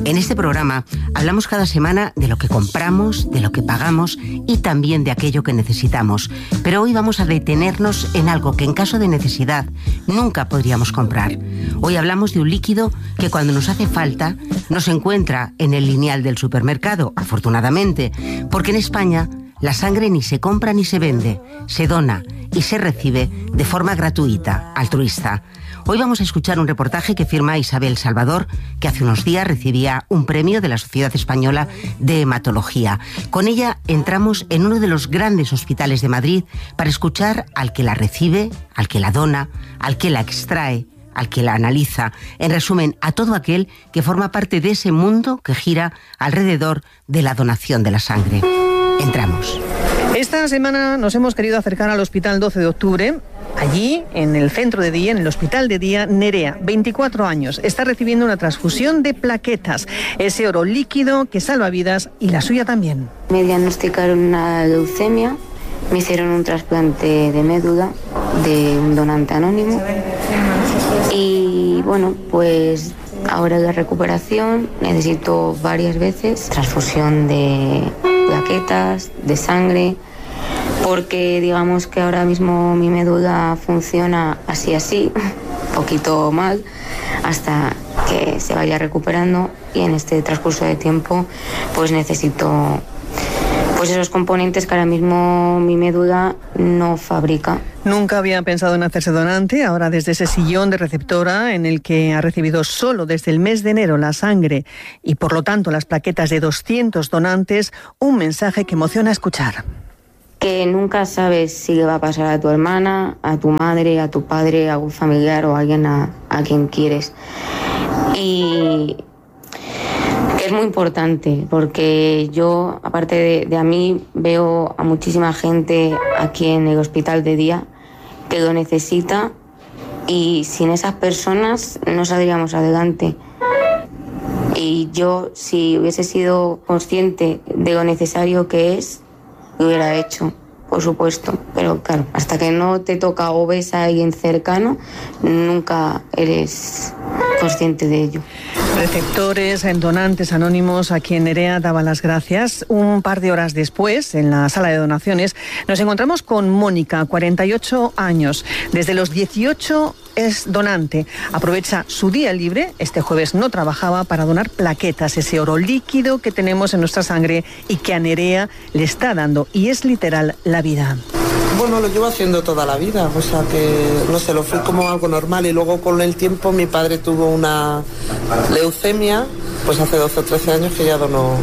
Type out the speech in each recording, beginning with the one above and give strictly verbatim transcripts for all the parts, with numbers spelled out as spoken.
En este programa hablamos cada semana de lo que compramos, de lo que pagamos y también de aquello que necesitamos. Pero hoy vamos a detenernos en algo que en caso de necesidad nunca podríamos comprar. Hoy hablamos de un líquido que cuando nos hace falta nos encuentra en el lineal del supermercado, afortunadamente, porque en España la sangre ni se compra ni se vende, se dona y se recibe de forma gratuita, altruista. Hoy vamos a escuchar un reportaje que firma Isabel Salvador, que hace unos días recibía un premio de la Sociedad Española de Hematología. Con ella entramos en uno de los grandes hospitales de Madrid para escuchar al que la recibe, al que la dona, al que la extrae, al que la analiza. En resumen, a todo aquel que forma parte de ese mundo que gira alrededor de la donación de la sangre. Entramos. Esta semana nos hemos querido acercar al Hospital doce de octubre. Allí, en el centro de día, en el hospital de día, Nerea, veinticuatro años, está recibiendo una transfusión de plaquetas, ese oro líquido que salva vidas y la suya también. Me diagnosticaron una leucemia, me hicieron un trasplante de médula de un donante anónimo y bueno, pues ahora de recuperación necesito varias veces transfusión de plaquetas, de sangre, porque digamos que ahora mismo mi médula funciona así así, un poquito mal, hasta que se vaya recuperando, y en este transcurso de tiempo pues necesito pues esos componentes que ahora mismo mi médula no fabrica. Nunca había pensado en hacerse donante, ahora desde ese sillón de receptora en el que ha recibido solo desde el mes de enero la sangre y por lo tanto las plaquetas de doscientos donantes, un mensaje que emociona escuchar. Que nunca sabes si le va a pasar a tu hermana, a tu madre, a tu padre, a un familiar o a alguien a, a quien quieres. Y que es muy importante porque yo, aparte de, de a mí, veo a muchísima gente aquí en el hospital de día que lo necesita y sin esas personas no saldríamos adelante. Y yo, si hubiese sido consciente de lo necesario que es, lo hubiera hecho, por supuesto, pero claro, hasta que no te toca o ves a alguien cercano, nunca eres consciente de ello. Receptores, donantes anónimos, a quien Nerea daba las gracias. Un par de horas después, en la sala de donaciones, nos encontramos con Mónica, cuarenta y ocho años. Desde los dieciocho es donante. Aprovecha su día libre, este jueves no trabajaba, para donar plaquetas, ese oro líquido que tenemos en nuestra sangre y que a Nerea le está dando, y es literal, la vida. Bueno, lo llevo haciendo toda la vida, o sea que, no sé, lo fui como algo normal y luego con el tiempo mi padre tuvo una leucemia, pues hace doce o trece años que ya donó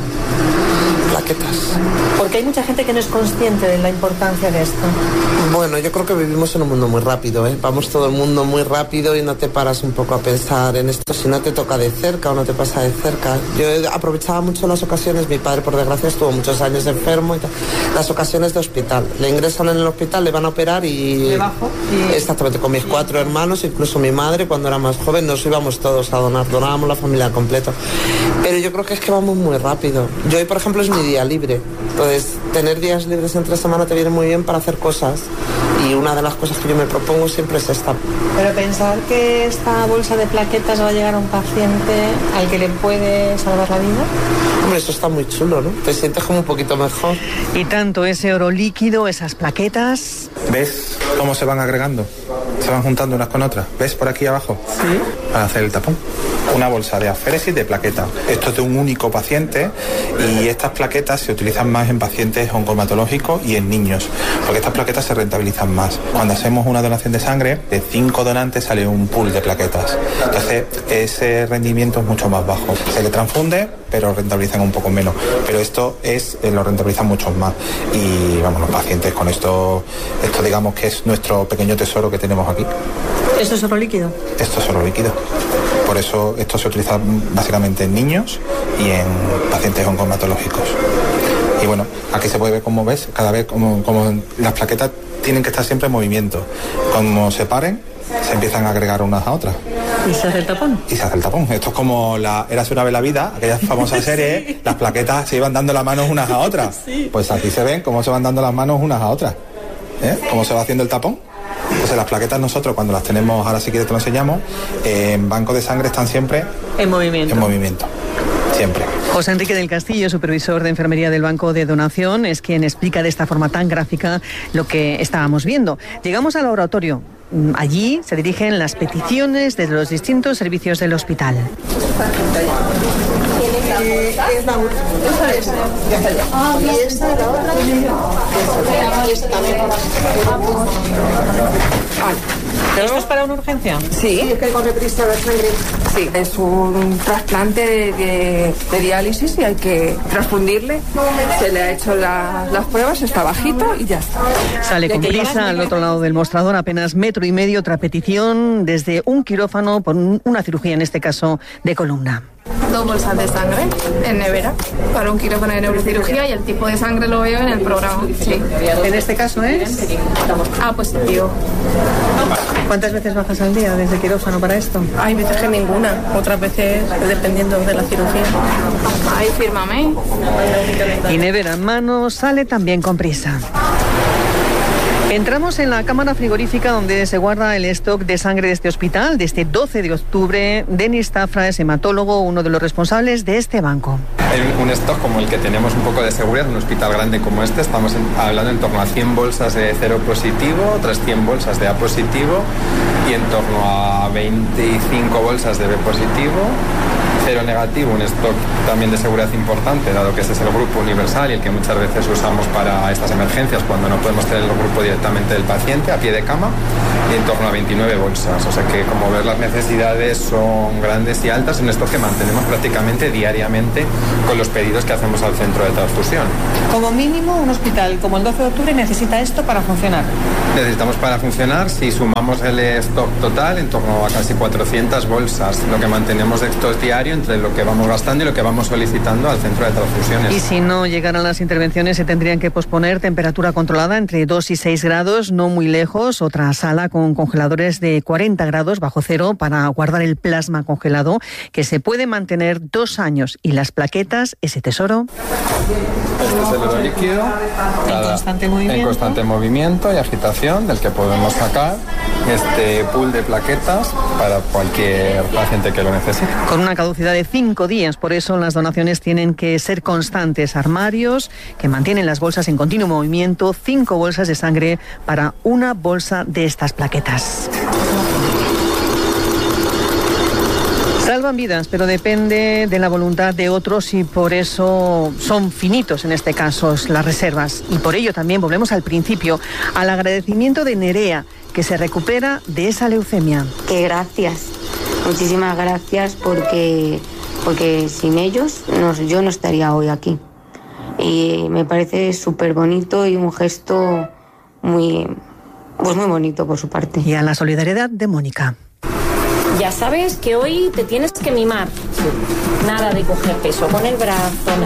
plaquetas. Porque hay mucha gente que no es consciente de la importancia de esto. Bueno, yo creo que vivimos en un mundo muy rápido, ¿eh? Vamos todo el mundo muy rápido y no te paras un poco a pensar en esto si no te toca de cerca o no te pasa de cerca. Yo aprovechaba mucho las ocasiones, mi padre por desgracia estuvo muchos años enfermo y tal, las ocasiones de hospital. Le ingresan en el hospital, le van a operar y... ¿Debajo? Y... Exactamente, con mis cuatro hermanos, incluso mi madre cuando era más joven, nos íbamos todos a donar, donábamos la familia al completo. Pero yo creo que es que vamos muy rápido. Yo hoy, por ejemplo, es mi día libre. Entonces, tener días libres entre semana te viene muy bien para hacer cosas. Y una de las cosas que yo me propongo siempre es esta. Pero pensar que esta bolsa de plaquetas va a llegar a un paciente al que le puede salvar la vida. Hombre, eso está muy chulo, ¿no? Te sientes como un poquito mejor. Y tanto ese oro líquido, esas plaquetas... ¿Ves cómo se van agregando? Se van juntando unas con otras. ¿Ves por aquí abajo? Sí. Para hacer el tapón. Una bolsa de aféresis de plaquetas. Esto es de un único paciente y estas plaquetas se utilizan más en pacientes oncomatológicos y en niños, porque estas plaquetas se rentabilizan más. Cuando hacemos una donación de sangre, de cinco donantes sale un pool de plaquetas. Entonces, ese rendimiento es mucho más bajo. Se le transfunde, pero rentabilizan un poco menos. Pero esto es, eh, lo rentabilizan mucho más. Y vamos, los pacientes con esto, esto digamos que es nuestro pequeño tesoro que tenemos aquí. ¿Esto es oro líquido? Esto es oro líquido. Por eso esto se utiliza básicamente en niños y en pacientes oncomatológicos. Y bueno, aquí se puede ver, como ves, cada vez como, como las plaquetas tienen que estar siempre en movimiento. Como se paren, se empiezan a agregar unas a otras. ¿Y se hace el tapón? Y se hace el tapón. Esto es como la Érase una vez la vida, aquella famosa serie, sí. Las plaquetas se iban dando las manos unas a otras. Sí. Pues aquí se ven cómo se van dando las manos unas a otras. ¿Eh? Cómo se va haciendo el tapón. Entonces las plaquetas nosotros cuando las tenemos, ahora sí que te lo enseñamos, eh, en banco de sangre están siempre en movimiento. En movimiento. siempre. José Enrique del Castillo, supervisor de enfermería del Banco de Donación, es quien explica de esta forma tan gráfica lo que estábamos viendo. Llegamos al laboratorio. Allí se dirigen las peticiones de los distintos servicios del hospital. Eh, es la otra. Esa es. Ah, y esa es la otra. Y esta también. ¿Esto es para una urgencia? Sí, es que corre prisa la sangre. Sí, es un trasplante de, de, de diálisis y hay que transfundirle. Se le ha hecho la, las pruebas, está bajito y ya está. Sale con prisa al otro lado del mostrador, apenas metro y medio, otra petición desde un quirófano por una cirugía, en este caso de columna. Dos bolsas de sangre en nevera para un quirófano de neurocirugía y el tipo de sangre lo veo en el programa. Sí. En este caso es Ah, positivo. ¿Cuántas veces bajas al día desde quirófano para esto? Hay veces que ninguna, otras veces dependiendo de la cirugía. Ahí fírmame. Y nevera en mano, sale también con prisa. Entramos en la cámara frigorífica donde se guarda el stock de sangre de este hospital. Desde doce de octubre, Denis Zafra es hematólogo, uno de los responsables de este banco. En un stock como el que tenemos un poco de seguridad, en un hospital grande como este, estamos en, hablando en torno a cien bolsas de cero positivo, otras cien bolsas de A positivo y en torno a veinticinco bolsas de B positivo. Cero negativo, un stock también de seguridad importante, dado que ese es el grupo universal y el que muchas veces usamos para estas emergencias cuando no podemos tener el grupo directamente del paciente a pie de cama, y en torno a veintinueve bolsas. O sea que, como ves, las necesidades son grandes y altas, un stock que mantenemos prácticamente diariamente con los pedidos que hacemos al centro de transfusión. Como mínimo, un hospital como el doce de octubre necesita esto para funcionar. Necesitamos para funcionar, si sumamos el stock total, en torno a casi cuatrocientas bolsas, lo que mantenemos de stock diario entre lo que vamos gastando y lo que vamos solicitando al centro de transfusiones. Y si no llegaran las intervenciones, se tendrían que posponer. Temperatura controlada entre dos y seis grados, no muy lejos. Otra sala con congeladores de cuarenta grados bajo cero para guardar el plasma congelado, que se puede mantener dos años. Y las plaquetas, ese tesoro. Este es el oro líquido. En constante movimiento. En constante movimiento y agitación, del que podemos sacar este pool de plaquetas para cualquier paciente que lo necesite. Con una caducidad de cinco días, por eso las donaciones tienen que ser constantes. Armarios que mantienen las bolsas en continuo movimiento, cinco bolsas de sangre para una bolsa de estas plaquetas. Salvan vidas, pero depende de la voluntad de otros y por eso son finitos en este caso las reservas. Y por ello también volvemos al principio, al agradecimiento de Nerea, que se recupera de esa leucemia. Que gracias, muchísimas gracias porque, porque sin ellos no, yo no estaría hoy aquí. Y me parece súper bonito y un gesto muy, pues muy bonito por su parte. Y a la solidaridad de Mónica. Ya sabes que hoy te tienes que mimar. Nada de coger peso con el brazo.